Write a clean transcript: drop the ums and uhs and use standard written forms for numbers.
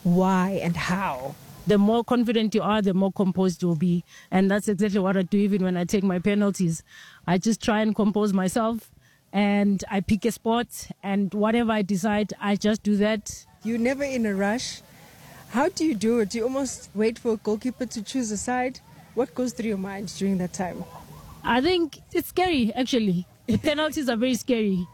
Why and how? The more confident you are, the more composed you'll be. And that's exactly what I do even when I take my penalties. I just try and compose myself, and I pick a spot, and whatever I decide, I just do that. You're never in a rush. How do you do it? Do you almost wait for a goalkeeper to choose a side? What goes through your mind during that time? I think it's scary, actually. The penalties are very scary.